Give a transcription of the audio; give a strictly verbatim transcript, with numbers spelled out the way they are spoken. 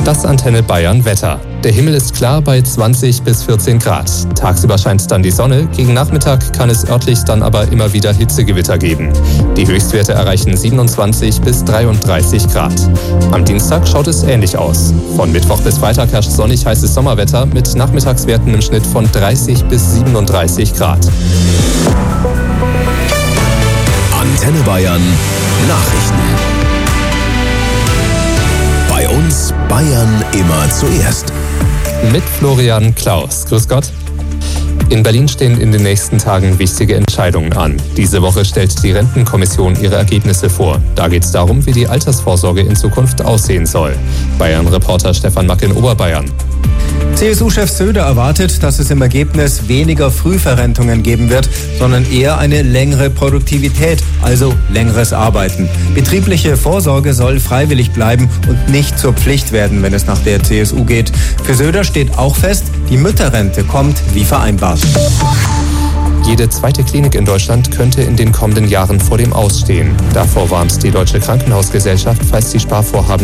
Das Antenne Bayern Wetter. Der Himmel ist klar bei zwanzig bis vierzehn Grad. Tagsüber scheint dann die Sonne, gegen Nachmittag kann es örtlich dann aber immer wieder Hitzegewitter geben. Die Höchstwerte erreichen siebenundzwanzig bis dreiunddreißig Grad. Am Dienstag schaut es ähnlich aus. Von Mittwoch bis Freitag herrscht sonnig heißes Sommerwetter mit Nachmittagswerten im Schnitt von dreißig bis siebenunddreißig Grad. Antenne Bayern Nachrichten. Bei uns Bayern immer zuerst. Mit Florian Klaus. Grüß Gott. In Berlin stehen in den nächsten Tagen wichtige Entscheidungen an. Diese Woche stellt die Rentenkommission ihre Ergebnisse vor. Da geht es darum, wie die Altersvorsorge in Zukunft aussehen soll. Bayern-Reporter Stefan Mack in Oberbayern. C S U-Chef Söder erwartet, dass es im Ergebnis weniger Frühverrentungen geben wird, sondern eher eine längere Produktivität, also längeres Arbeiten. Betriebliche Vorsorge soll freiwillig bleiben und nicht zur Pflicht werden, wenn es nach der C S U geht. Für Söder steht auch fest, die Mütterrente kommt wie vereinbart. Jede zweite Klinik in Deutschland könnte in den kommenden Jahren vor dem Aus stehen. Davor warnt die Deutsche Krankenhausgesellschaft, falls die Sparvorhaben